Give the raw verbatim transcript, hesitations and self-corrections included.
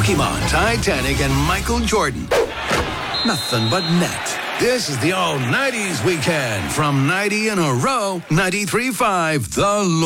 Pokemon, Titanic, and Michael Jordan. Nothing but net. This is the all nineties weekend from ninety in a row, ninety-three point five The